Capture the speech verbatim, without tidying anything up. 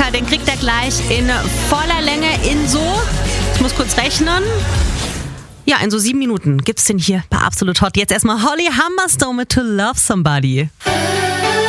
Ja, den kriegt er gleich in voller Länge in so, ich muss kurz rechnen, ja, in so sieben Minuten gibt's den hier bei Absolut Hot. Jetzt erstmal Holly Humberstone mit To Love Somebody.